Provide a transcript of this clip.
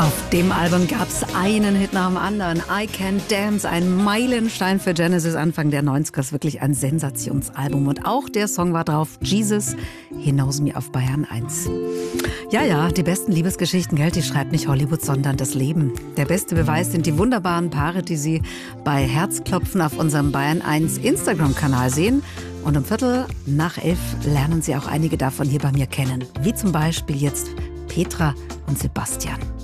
Auf dem Album gab es einen Hit nach dem anderen. I Can Dance, ein Meilenstein für Genesis Anfang der 90er. Ist wirklich ein Sensationsalbum. Und auch der Song war drauf, Jesus, He Knows Me auf Bayern 1. Ja, die besten Liebesgeschichten, gell, die schreibt nicht Hollywood, sondern das Leben. Der beste Beweis sind die wunderbaren Paare, die Sie bei Herzklopfen auf unserem Bayern 1 Instagram-Kanal sehen. Und um 11:15 lernen Sie auch einige davon hier bei mir kennen. Wie zum Beispiel jetzt Petra und Sebastian.